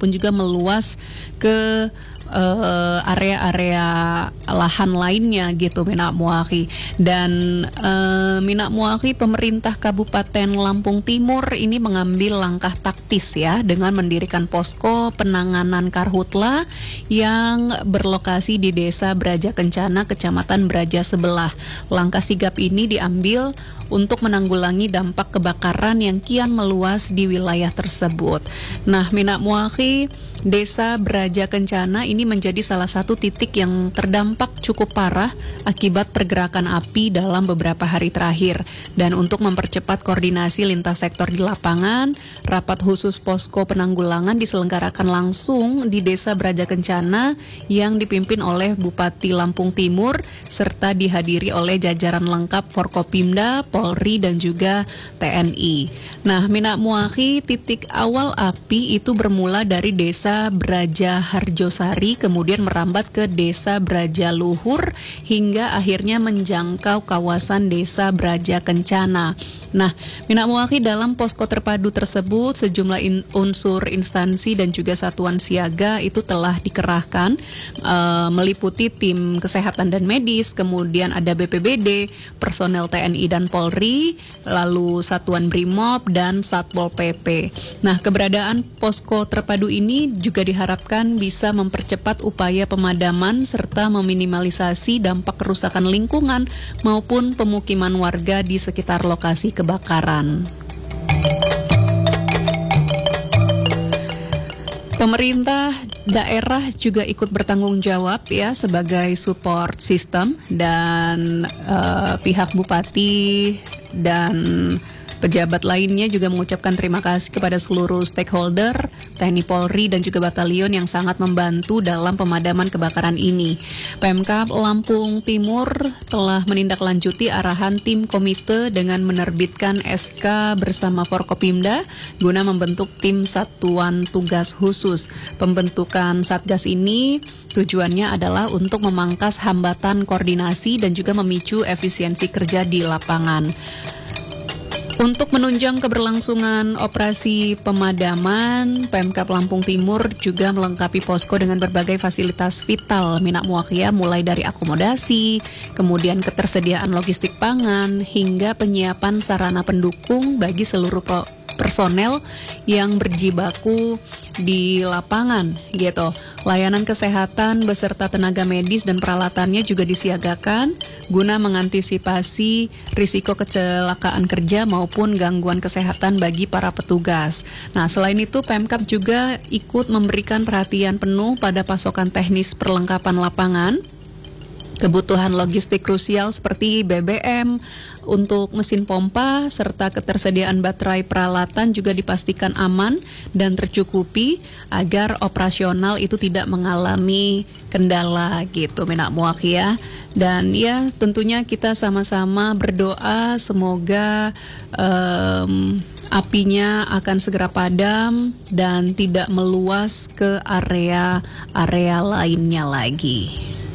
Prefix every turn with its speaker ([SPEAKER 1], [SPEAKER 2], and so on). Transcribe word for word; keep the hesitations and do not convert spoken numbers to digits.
[SPEAKER 1] maupun juga meluas ke uh, area-area lahan lainnya gitu Minak Muaki. Dan uh, Minak Muaki, pemerintah Kabupaten Lampung Timur ini mengambil langkah taktis ya dengan mendirikan posko penanganan karhutla yang berlokasi di Desa Braja Kencana, Kecamatan Braja Sebelah. Langkah sigap ini diambil untuk menanggulangi dampak kebakaran yang kian meluas di wilayah tersebut. Nah, Minak Muaki, Desa Braja Kencana ini menjadi salah satu titik yang terdampak cukup parah akibat pergerakan api dalam beberapa hari terakhir. Dan untuk mempercepat koordinasi lintas sektor di lapangan, rapat khusus posko penanggulangan diselenggarakan langsung di Desa Braja Kencana yang dipimpin oleh Bupati Lampung Timur serta dihadiri oleh jajaran lengkap Forkopimda, Polri dan juga T N I. Nah, Minak Muaki, titik awal api itu bermula dari Desa Braja Harjosari, kemudian merambat ke Desa Braja Luhur hingga akhirnya menjangkau kawasan Desa Braja Kencana. Nah, Minak Muaki, dalam posko terpadu tersebut sejumlah in, unsur instansi dan juga satuan siaga itu telah dikerahkan, uh, meliputi tim kesehatan dan medis, kemudian ada B P B D, personel T N I dan Polri, lalu satuan Brimob dan Satpol P P. Nah, keberadaan posko terpadu ini juga diharapkan bisa mempercepat upaya pemadaman serta meminimalisasi dampak kerusakan lingkungan maupun pemukiman warga di sekitar lokasi kebakaran. Pemerintah daerah juga ikut bertanggung jawab ya sebagai support system, dan uh, pihak bupati dan pejabat lainnya juga mengucapkan terima kasih kepada seluruh stakeholder, T N I Polri dan juga batalion yang sangat membantu dalam pemadaman kebakaran ini. Pemkab Lampung Timur telah menindaklanjuti arahan tim komite dengan menerbitkan S K bersama Forkopimda guna membentuk tim satuan tugas khusus. Pembentukan Satgas ini tujuannya adalah untuk memangkas hambatan koordinasi dan juga memicu efisiensi kerja di lapangan. Untuk menunjang keberlangsungan operasi pemadaman, Pemkab Lampung Timur juga melengkapi posko dengan berbagai fasilitas vital Minak Muaki, mulai dari akomodasi, kemudian ketersediaan logistik pangan, hingga penyiapan sarana pendukung bagi seluruh pro- personel yang berjibaku di lapangan gitu. Layanan kesehatan beserta tenaga medis dan peralatannya juga disiagakan guna mengantisipasi risiko kecelakaan kerja maupun gangguan kesehatan bagi para petugas. Nah, selain itu Pemkab juga ikut memberikan perhatian penuh pada pasokan teknis perlengkapan lapangan, kebutuhan logistik krusial seperti B B M untuk mesin pompa serta ketersediaan baterai peralatan juga dipastikan aman dan tercukupi agar operasional itu tidak mengalami kendala gitu Minak Muaki ya. Dan ya tentunya kita sama-sama berdoa semoga um, apinya akan segera padam dan tidak meluas ke area-area lainnya lagi.